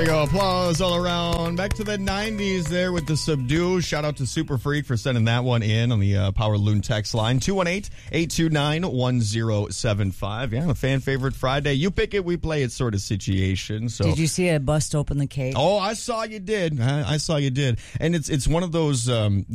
you go. Applause all around. Back to the 90s there with the Subdue. Shout out to Super Freak for sending that one in on the Power Loon text line. 218-829-1075. Yeah, a fan favorite Friday. You pick it, we play it sort of situation. So, did you see it bust open the cake? Oh, I saw you did. I saw you did. And it's one of those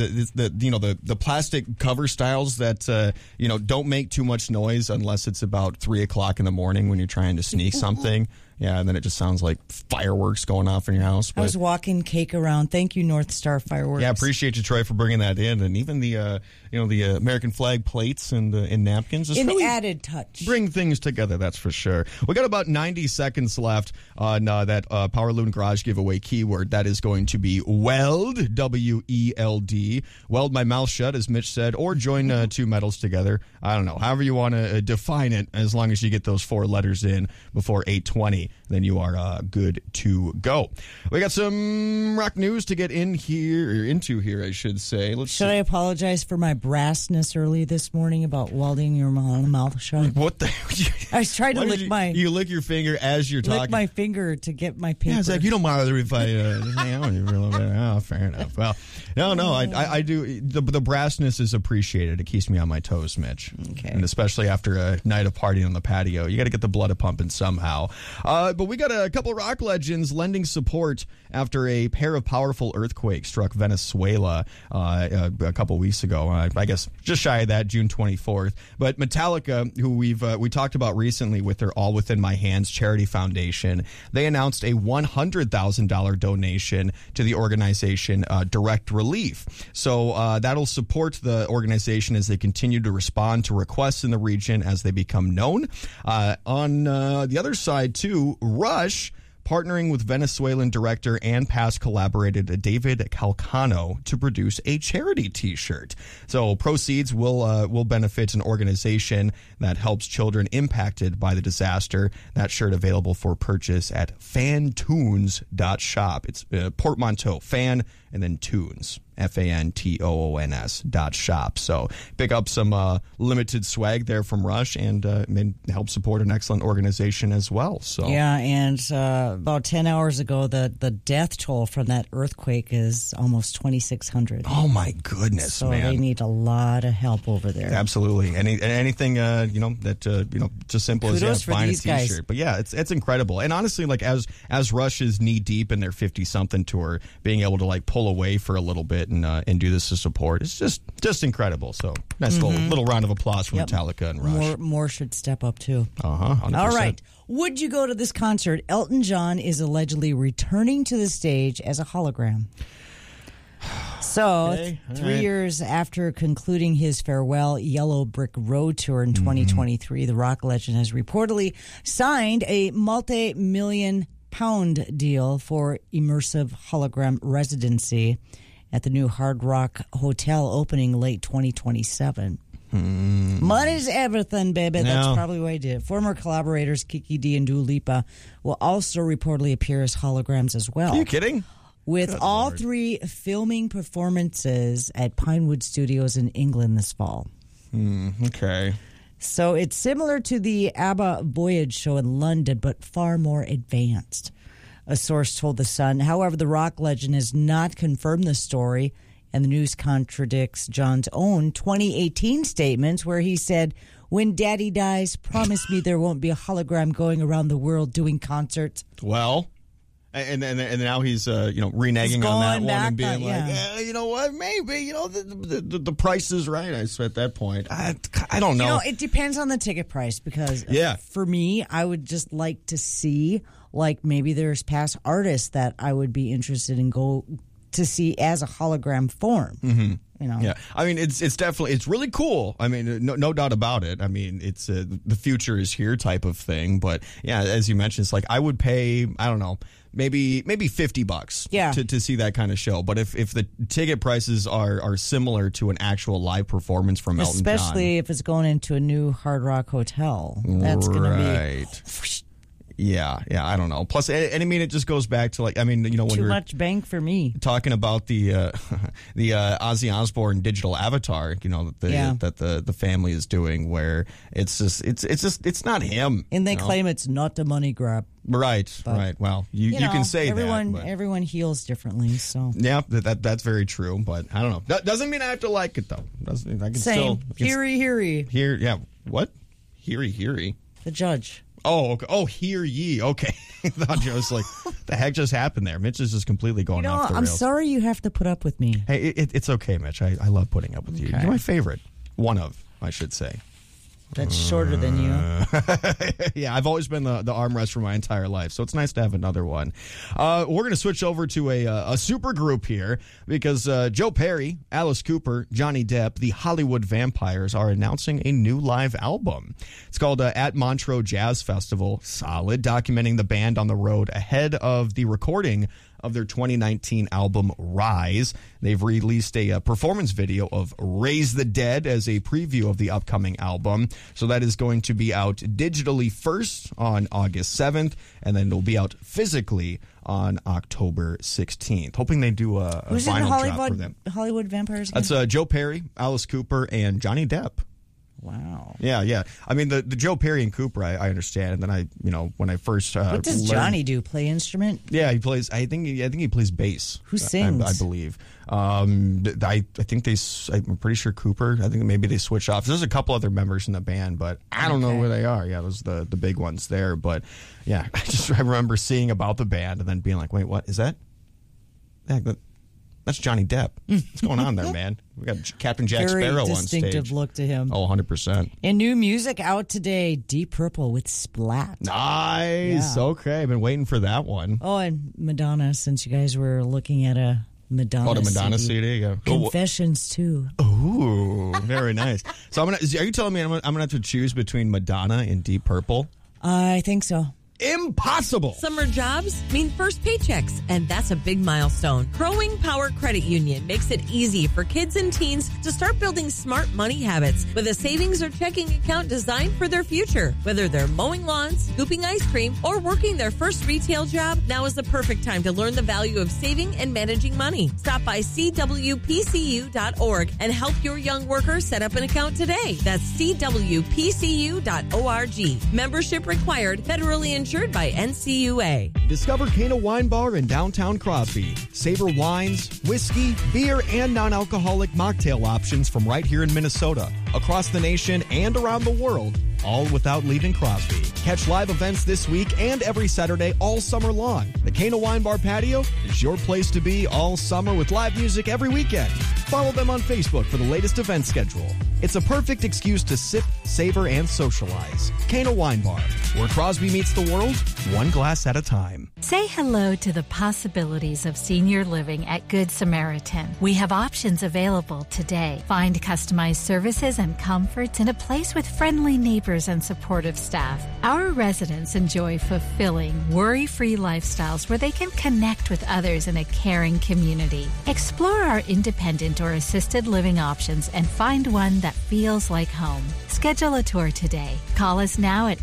the plastic cover styles that don't make too much noise unless it's about 3 o'clock in the morning when you're trying to sneak something. Yeah, and then it just sounds like fireworks going off in your house. But I was walking cake around. Thank you, North Star Fireworks. Yeah, appreciate you, Troy, for bringing that in, and even the the American flag plates and napkins. An really added touch. Bring things together, that's for sure. We got about 90 seconds left on that Power Loon Garage giveaway keyword. That is going to be weld, W-E-L-D. Weld my mouth shut, as Mitch said, or join two metals together. I don't know, however you want to define it, as long as you get those 4 letters in before 8:20. Then you are good to go. We got some rock news to get into here, I should say. Should I apologize for my brassness early this morning about welding your mouth shut? What the? I was trying to lick You lick your finger as you're talking? Lick my finger to get my paper. Yeah, it's like, you don't bother if I hang out with you for a little bit. Oh, fair enough. Well, no, I do. The brassness is appreciated. It keeps me on my toes, Mitch. Okay. And especially after a night of partying on the patio. You got to get the blood pumping somehow. But we got a couple rock legends lending support after a pair of powerful earthquakes struck Venezuela a couple weeks ago. I guess just shy of that, June 24th. But Metallica, who we talked about recently with their All Within My Hands charity foundation, they announced a $100,000 donation to the organization Direct Relief. So that'll support the organization as they continue to respond to requests in the region as they become known. On the other side, too, Rush, partnering with Venezuelan director and past collaborator David Calcano to produce a charity T-shirt. So proceeds will benefit an organization that helps children impacted by the disaster. That shirt available for purchase at fantoons.shop. It's portmanteau, fan, and then tunes. FANTOONS.shop. So pick up some limited swag there from Rush and help support an excellent organization as well. So yeah, and about 10 hours ago, the death toll from that earthquake is almost 2,600. Oh my goodness, so man! They need a lot of help over there. Absolutely, anything just simple Kudos as buying a T-shirt. Guys. But yeah, it's incredible. And honestly, like as Rush is knee deep in their 50-something tour, being able to like pull away for a little bit and do this to support. It's just incredible. So nice little round of applause from Metallica and Rush. More should step up too. 100%. All right. Would you go to this concert? Elton John is allegedly returning to the stage as a hologram. So, Okay, 3 years after concluding his farewell Yellow Brick Road tour in 2023, the rock legend has reportedly signed a multi-million-pound deal for immersive hologram residency at the new Hard Rock Hotel opening late 2027. Money's everything, baby. That's probably why he did it. Former collaborators Kiki D and Dua Lipa will also reportedly appear as holograms as well. Are you kidding? With Good all Lord. 3 filming performances at Pinewood Studios in England this fall. Okay. So it's similar to the ABBA Voyage show in London, but far more advanced, a source told The Sun. However, the rock legend has not confirmed the story, and the news contradicts John's own 2018 statements where he said, "When Daddy dies, promise me there won't be a hologram going around the world doing concerts." Well, and now he's reneging on that one and being you know what, maybe the price is right. I said at that point, I don't know. It depends on the ticket price because for me, I would just like to see maybe there's past artists that I would be interested in go to see as a hologram form. Mm-hmm. Yeah, I mean it's definitely really cool. I mean no doubt about it. I mean it's the future is here type of thing. But yeah, as you mentioned, it's like I would pay maybe $50 to see that kind of show. But if the ticket prices are similar to an actual live performance from Elton John, especially if it's going into a new Hard Rock Hotel, that's going to be. Yeah, I don't know. Plus, and I mean, it just goes back to when Too you're much bank for me. talking about the Ozzy Osbourne digital avatar, that the family is doing, where it's not him, And they claim it's not the money grab. Right. Well, you can say everyone, that. Everyone heals differently, so. Yeah, that's very true, but I don't know. That doesn't mean I have to like it, though. I can Same. Heary. Yeah, what? Heary. The judge. Oh, okay. Oh, hear ye. Okay. I thought you was like, the heck just happened there? Mitch is just completely going off the I'm rails. sorry you have to put up with me. Hey, it's okay, Mitch. I love putting up with you. Okay. You're my favorite. One of, I should say. That's shorter than you. Yeah, I've always been the arm wrestler my entire life, so it's nice to have another one. We're going to switch over to a super group here because Joe Perry, Alice Cooper, Johnny Depp, the Hollywood Vampires are announcing a new live album. It's called At Montreux Jazz Festival. Solid, documenting the band on the road ahead of the recording of their 2019 album Rise. They've released a performance video of Raise the Dead as a preview of the upcoming album. So that is going to be out digitally first on August 7th, and then it'll be out physically on October 16th. Hoping they do a Who's vinyl in drop for them. Hollywood Vampires again? That's Joe Perry, Alice Cooper, and Johnny Depp. Wow. Yeah. I mean, the Joe Perry and Cooper, I understand. And then when I first what does Johnny do? Play instrument? Yeah, he plays. I think he plays bass. Who sings? I believe. I think I'm pretty sure Cooper. I think maybe they switch off. There's a couple other members in the band, but I don't know where they are. Yeah, those are the big ones there. But yeah, I remember seeing about the band and then being like, wait, what is that? That's Johnny Depp. What's going on there, man? We got Captain Jack Sparrow on stage. Very distinctive look to him. Oh, 100%. And new music out today, Deep Purple with Splat. Nice. Yeah. Okay, I've been waiting for that one. Oh, and Madonna, since you guys were looking at a Madonna CD. Oh, the Madonna CD, yeah. Confessions, too. Ooh, very nice. So are you telling me I'm gonna have to choose between Madonna and Deep Purple? I think so. Impossible. Summer jobs mean first paychecks, and that's a big milestone. Growing Power Credit Union makes it easy for kids and teens to start building smart money habits with a savings or checking account designed for their future. Whether they're mowing lawns, scooping ice cream, or working their first retail job, now is the perfect time to learn the value of saving and managing money. Stop by cwpcu.org and help your young worker set up an account today. That's cwpcu.org. Membership required, federally insured by NCUA. Discover Cana Wine Bar in downtown Crosby. Savor wines, whiskey, beer, and non-alcoholic mocktail options from right here in Minnesota, across the nation, and around the world, all without leaving Crosby. Catch live events this week and every Saturday all summer long. The Cana Wine Bar patio is your place to be all summer with live music every weekend. Follow them on Facebook for the latest event schedule. It's a perfect excuse to sip, savor, and socialize. Cana Wine Bar, where Crosby meets the world, one glass at a time. Say hello to the possibilities of senior living at Good Samaritan. We have options available today. Find customized services and comforts in a place with friendly neighbors and supportive staff. Our residents enjoy fulfilling, worry-free lifestyles where they can connect with others in a caring community. Explore our independent or assisted living options and find one that feels like home. Schedule a tour today. Call us now at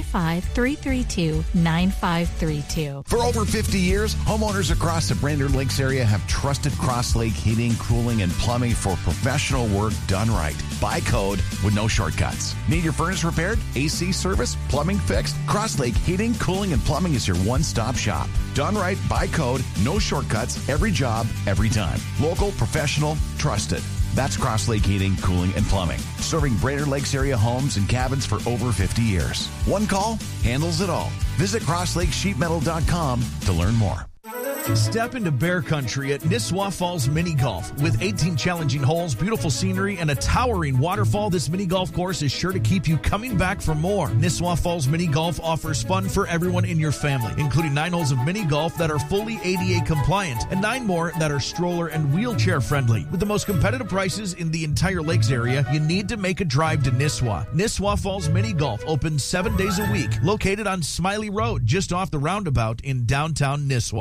855-332-9532. For over 50 years, homeowners across the Brainerd Lakes area have trusted Cross Lake Heating, Cooling, and Plumbing for professional work done right. By code with no shortcuts. Need your furnace repaired? AC service? Plumbing fixed? Cross Lake Heating, Cooling, and Plumbing is your one-stop shop. Done right, by code, no shortcuts, every job, every time. Local, professional, trusted. That's Cross Lake Heating, Cooling, and Plumbing. Serving Brainerd Lakes area homes and cabins for over 50 years. One call handles it all. Visit CrossLakeSheetMetal.com to learn more. Step into bear country at Nisswa Falls Mini Golf. With 18 challenging holes, beautiful scenery, and a towering waterfall, this mini golf course is sure to keep you coming back for more. Nisswa Falls Mini Golf offers fun for everyone in your family, including 9 holes of mini golf that are fully ADA compliant and 9 more that are stroller and wheelchair friendly. With the most competitive prices in the entire lakes area, you need to make a drive to Nisswa. Nisswa Falls Mini Golf opens 7 days a week, located on Smiley Road, just off the roundabout in downtown Nisswa. Hi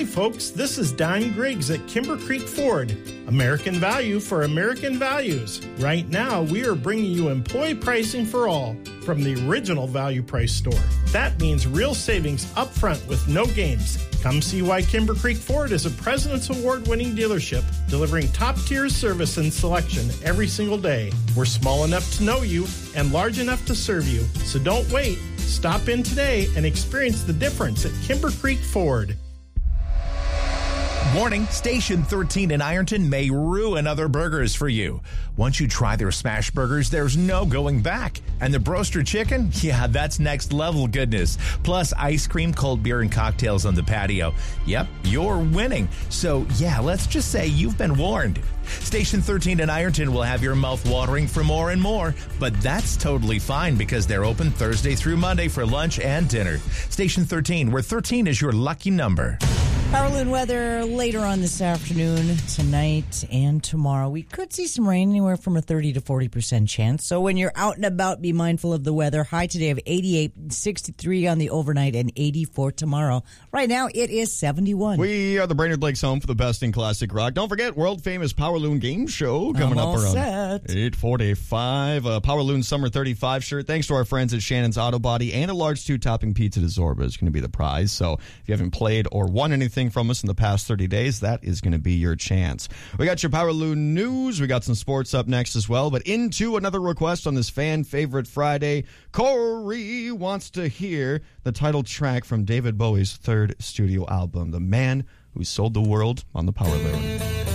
folks, this is Don Griggs at Kimber Creek Ford. American value for American values. Right now, we are bringing you employee pricing for all from the original value price store. That means real savings up front with no games. Come see why Kimber Creek Ford is a President's Award-winning dealership, delivering top-tier service and selection every single day. We're small enough to know you and large enough to serve you. So don't wait. Stop in today and experience the difference at Kimber Creek Ford. Warning, Station 13 in Ironton may ruin other burgers for you. Once you try their smash burgers, there's no going back. And the Broaster Chicken? Yeah, that's next level goodness. Plus ice cream, cold beer, and cocktails on the patio. Yep, you're winning. So yeah, let's just say you've been warned. Station 13 in Ironton will have your mouth watering for more and more, but that's totally fine because they're open Thursday through Monday for lunch and dinner. Station 13, where 13 is your lucky number. Powerloon weather later on this afternoon, tonight, and tomorrow. We could see some rain, anywhere from a 30 to 40% chance. So when you're out and about, be mindful of the weather. High today of 88, 63 on the overnight, and 84 tomorrow. Right now, it is 71. We are the Brainerd Lakes home for the best in classic rock. Don't forget, world-famous Powerloon game show coming up around 8:45. Powerloon Summer 35 shirt. Thanks to our friends at Shannon's Auto Body, and a large 2-topping pizza de Zorba is going to be the prize. So if you haven't played or won anything from us in the past 30 days, that is going to be your chance. We got your Powerloon news. We got some sports up next as well. But into another request on this fan favorite Friday. Corey wants to hear the title track from David Bowie's third studio album, The Man Who Sold the World on the Powerloon.